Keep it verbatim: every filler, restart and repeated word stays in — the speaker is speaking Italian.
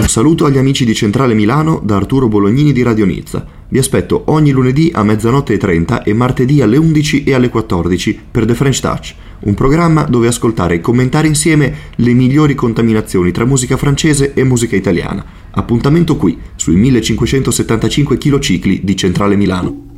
saluto agli amici di Centrale Milano da Arturo Bolognini di Radio Nizza. Vi aspetto ogni lunedì a mezzanotte e trenta e martedì alle undici e alle quattordici per The French Touch, un programma dove ascoltare e commentare insieme le migliori contaminazioni tra musica francese e musica italiana. Appuntamento qui, sui millecinquecentosettantacinque kcicli di Centrale Milano.